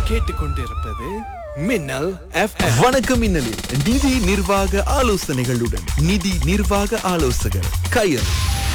கேட்டுக்கொண்டிருப்பது மின்னல் FM. வணக்கம் மின்னலில் நிதி நிர்வாக ஆலோசனைகளுடன் நிதி நிர்வாக ஆலோசகர் கயல்.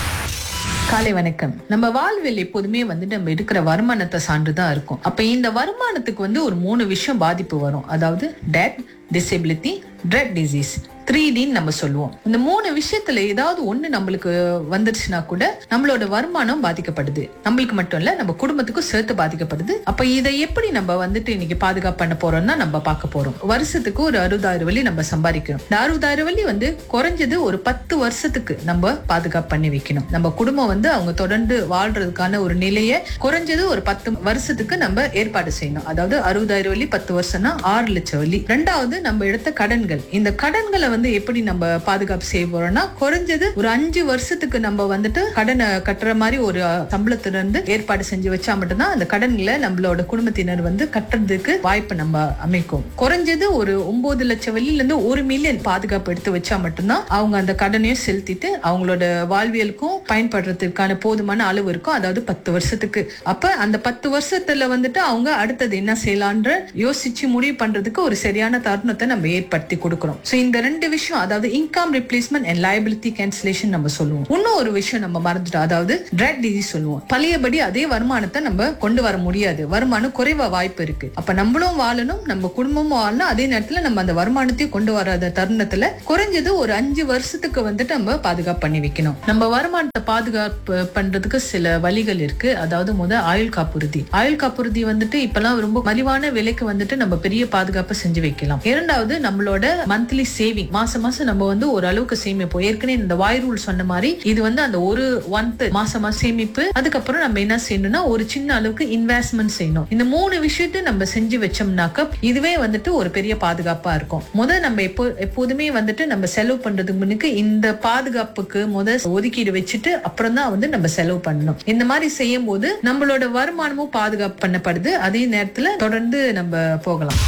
காலை வணக்கம். நம்ம வாழ்வில் எப்போதுமே நம்ம எடுக்கிற வருமானத்தை சார்ந்துதான் இருக்கும். அப்ப இந்த வருமானத்துக்கு ஒரு 3 விஷயம் பாதிப்பு வரும். அதாவது dead, disability, thread disease, 3D நம்ம சொல்லுவோம். இந்த 3 விஷயத்துல ஏதாவது ஒண்ணு நம்மளுக்கு வந்துருச்சுன்னா கூட நம்மளோட வருமானம் பாதிக்கப்படுது. நம்மளுக்கு மட்டும் இல்ல, நம்ம குடும்பத்துக்கும் சேர்த்து பாதிக்கப்படுது. அப்ப இதை எப்படி நம்ம இன்னைக்கு பாதுகாப்பு பண்ண போறோம்னா நம்ம பார்க்க போறோம். வருஷத்துக்கு ஒரு 60,000 வழி நம்ம சம்பாதிக்கணும். இந்த 60,000 வழி குறைஞ்சது ஒரு 10 வருஷத்துக்கு நம்ம பாதுகாப்பு பண்ணி வைக்கணும். நம்ம குடும்பம் அவங்க தொடர்ந்து வாழ்றதுக்கான ஒரு நிலையை குறைஞ்சது ஒரு 10 வருஷத்துக்கு நம்ம ஏற்பாடு செய்யணும். அதாவது 60,000 வழி 10 வருஷம்னா 6 லட்சம் வழி. 2வது, நம்ம எடுத்த கடன்கள். இந்த கடன்களை எப்படி நம்ம பாதுகாப்பு செய்ய போறோம்னா குறைஞ்சது ஒரு 5 வருஷத்துக்கு நம்ம கடனை கட்டுற மாதிரி ஒரு சம்பளத்துல இருந்து ஏற்பாடு செஞ்சு வச்சா மட்டும்தான் அந்த கடன்களை நம்மளோட குடும்பத்தினர் கட்டுறதுக்கு வாய்ப்பு நம்ம அமைக்கும். குறைஞ்சது ஒரு 9 லட்சம் வழியில இருந்து 1 மில்லியன் பாதுகாப்பு எடுத்து வச்சா மட்டும்தான் அவங்க அந்த கடனையும் செலுத்திட்டு அவங்களோட வாழ்வியலுக்கும் பயன்படுறதுக்கான போதுமான அளவு இருக்கும். அதாவது 10 வருஷத்துக்கு. அப்ப அந்த 10 வருஷத்துல அவங்க அடுத்தது என்ன செய்யலான்ற யோசிச்சு முடிவு பண்றதுக்கு ஒரு சரியான தருணத்தை நம்ம ஏற்படுத்தி கொடுக்கிறோம். சோ இந்த 2 விஷயம், அதாவது income replacement and liability cancellation நம்ம சொல்லுவோம். இன்னும் ஒரு விஷயம் நம்ம மறந்துட்டோம், அதாவது ட்ரெட் டிசீஸ் சொல்லுவோம். பழையபடி அதே வருமானத்தை நம்ம கொண்டு வர முடியாது. வருமானம் குறைவா வாய்ப்பு இருக்கு. அப்ப நம்மளும் வாழணும், நம்ம குடும்பமும் வாழணும். அதே நேரத்துல நம்ம அந்த வருமானத்தையும் கொண்டு வராத தருணத்துல குறைஞ்சது ஒரு 5 வருஷத்துக்கு நம்ம பாதுகாப்பு பண்ணி வைக்கணும். நம்ம வருமானத்தை பாதுகாப்பு பண்றதுக்கு சில வழிகள் இருக்கு. அதாவது ஆயுள் காப்புறுதி. ஆயுள் காப்புறுதி இப்பெல்லாம் ரொம்ப மலிவான விலைக்கு நம்ம பெரிய பாதுகாப்பை செஞ்சு வைக்கலாம். 2வது, நம்மளோட மந்த்லி சேவிங். மாசம் மாசம் நம்ம ஒரு அளவுக்கு சேமிப்போம். ஏற்கனவே இந்த வாய் ரூல் சொன்ன மாதிரி இது அந்த ஒரு மாசமா சேமிப்பு. அதுக்கப்புறம் நம்ம என்ன செய்யணும்னா ஒரு சின்ன அளவுக்கு இன்வெஸ்ட்மெண்ட் செய்யணும். இந்த 3 விஷயத்தை நம்ம செஞ்சு வச்சோம்னாக்க இதுவே ஒரு பெரிய பாதுகாப்பா இருக்கும். நம்ம எப்போதுமே நம்ம செலவு பண்றதுக்கு முன்னுக்கு இந்த பாதுகாப்புக்கு ஒதுக்கீடு வச்சுட்டு அப்புறம் தான் நம்ம செலவு பண்ணணும். இந்த மாதிரி செய்யும் போது நம்மளோட வருமானமும் பாதுகாப்பு பண்ணப்படுது. அதே நேரத்துல தொடர்ந்து நம்ம போகலாம்.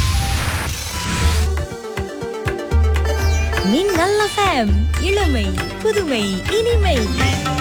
மின்னல் FM, இளமை, புதுமை, இனிமை.